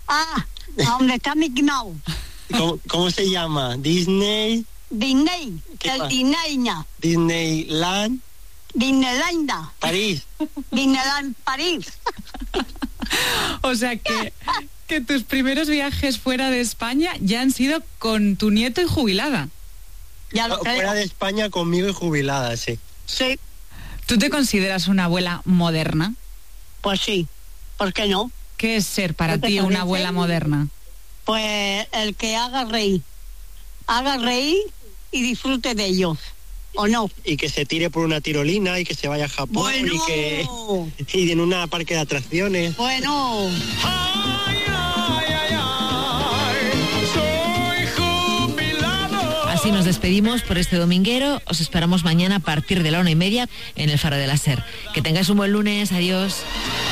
¿dónde está Mickey Mouse? ¿Cómo se llama? Disney. Disney, el Disneyña. Disneyland. Disneylandia. París. Disneyland París. O sea que tus primeros viajes fuera de España ya han sido con tu nieto y jubilada. Ya lo creo. Fuera de España conmigo y jubilada, sí. Sí, ¿Tú te consideras una abuela moderna? pues sí. ¿Por qué no? ¿Qué es ser para ¿Qué te ti una parece? abuela moderna? Pues el que haga reír. Haga reír y disfrute de ellos. ¿O no? Y que se tire por una tirolina y que se vaya a Japón Bueno. y en una parque de atracciones. Bueno. Así nos despedimos por este dominguero. Os esperamos mañana a partir de la 1:30 en el Faro de la Ser. Que tengáis un buen lunes. Adiós.